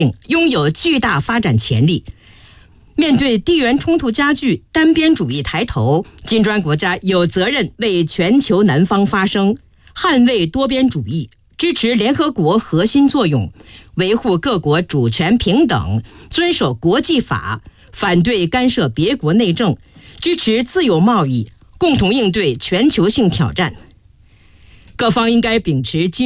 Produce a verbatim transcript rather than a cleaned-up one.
拥有巨大发展潜力。面对地缘冲突加剧、单边主义抬头，金砖国家有责任为全球南方发声，捍卫多边主义，支持联合国核心作用，维护各国主权平等，遵守国际法，反对干涉别国内政，支持自由贸易，共同应对全球性挑战。各方应该秉持